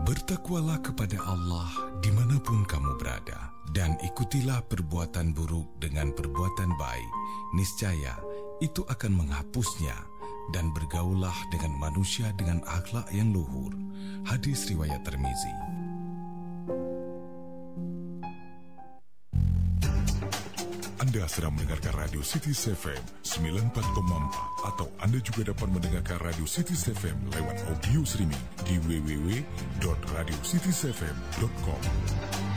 Bertakwalah kepada Allah dimanapun kamu berada, dan ikutilah perbuatan buruk dengan perbuatan baik. Niscaya itu akan menghapusnya, dan bergaullah dengan manusia dengan akhlak yang luhur. Hadis riwayat Tirmizi. Anda sedang mendengarkan Radio City FM 94,4, atau Anda juga dapat mendengarkan Radio City FM lewat audio streaming di www.radiocitiesfm.com.